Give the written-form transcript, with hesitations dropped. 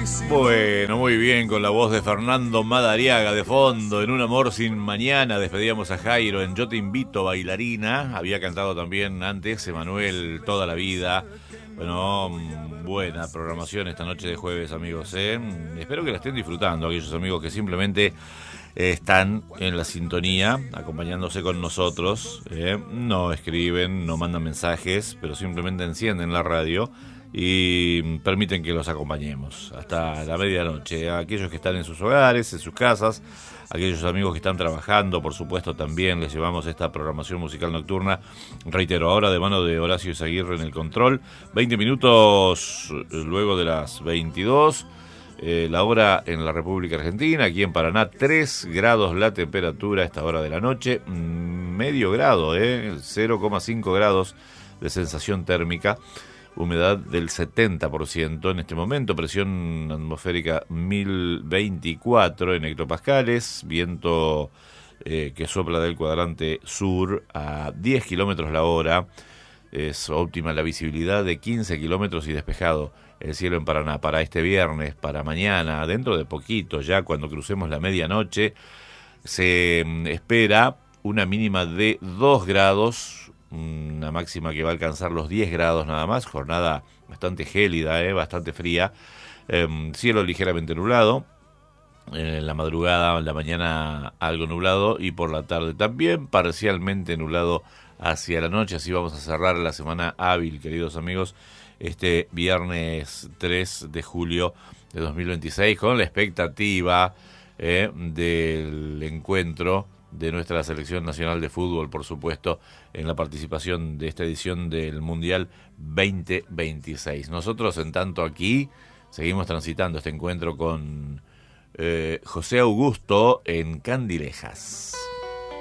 Bueno, muy bien, con la voz de Fernando Madariaga de fondo, en Un amor sin mañana, despedíamos a Jairo en Yo te invito, bailarina. Había cantado también antes Emanuel, Toda la vida. Bueno, buena programación esta noche de jueves, amigos, ¿eh? Espero que la estén disfrutando, aquellos amigos que simplemente están en la sintonía, acompañándose con nosotros, no escriben, no mandan mensajes, pero simplemente encienden la radio y permiten que los acompañemos hasta la medianoche. Aquellos que están en sus hogares, en sus casas, aquellos amigos que están trabajando, por supuesto también les llevamos esta programación musical nocturna. Reitero, ahora de mano de Horacio Izaguirre en el control, 20 minutos luego de las 22. La hora en la República Argentina, aquí en Paraná, 3 grados la temperatura a esta hora de la noche, medio grado, 0,5 grados de sensación térmica, humedad del 70% en este momento, presión atmosférica 1024 en hectopascales, viento que sopla del cuadrante sur a 10 kilómetros la hora, es óptima la visibilidad de 15 kilómetros y despejado el cielo en Paraná para este viernes, para mañana, dentro de poquito, ya cuando crucemos la medianoche, se espera una mínima de 2 grados, una máxima que va a alcanzar los 10 grados nada más, jornada bastante gélida, bastante fría, cielo ligeramente nublado, en la madrugada, en la mañana algo nublado y por la tarde también parcialmente nublado hacia la noche. Así vamos a cerrar la semana hábil, queridos amigos, este viernes 3 de julio de 2026 con la expectativa del encuentro de nuestra selección nacional de fútbol, por supuesto, en la participación de esta edición del Mundial 2026. Nosotros, en tanto, aquí seguimos transitando este encuentro con José Augusto en Candilejas.